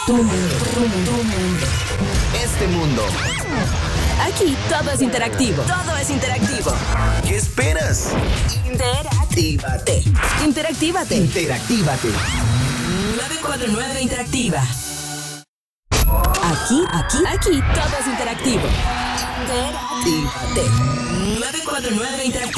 Tu mundo. Este mundo. Aquí todo es interactivo. Todo es interactivo. ¿Qué esperas? Interactívate. Interactívate. Interactívate. 949 Interactiva. Aquí todo es interactivo. Interactívate. 949 Interactiva.